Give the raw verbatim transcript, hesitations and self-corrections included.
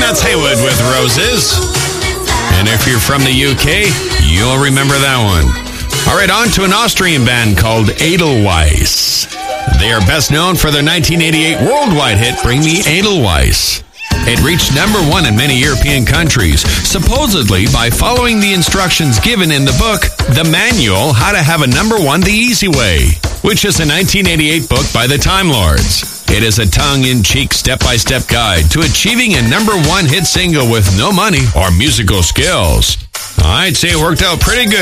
That's Haywood with Roses. And if you're from the U K, you'll remember that one. All right, on to an Austrian band called Edelweiss. They are best known for their nineteen eighty-eight worldwide hit, Bring Me Edelweiss. It reached number one in many European countries, supposedly by following the instructions given in the book, The Manual, How to Have a Number One the Easy Way, which is a nineteen eighty-eight book by the Time Lords. It is a tongue-in-cheek, step-by-step guide to achieving a number one hit single with no money or musical skills. I'd say it worked out pretty good.